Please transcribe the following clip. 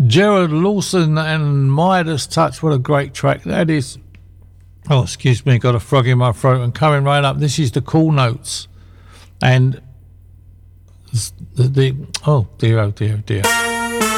Gerard Lawson and Midas Touch. What a great track that is. Oh, excuse me, got a frog in my throat. And coming right up, this is the Cool Notes. And oh dear, oh dear, oh dear.